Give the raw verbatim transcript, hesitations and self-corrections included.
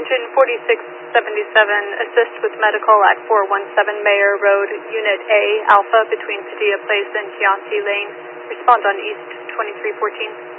Engine forty-six seventy-seven, assist with medical at four one seven Mayor Road, Unit A, Alpha, between Padilla Place and Chianti Lane. Respond on East twenty-three fourteen.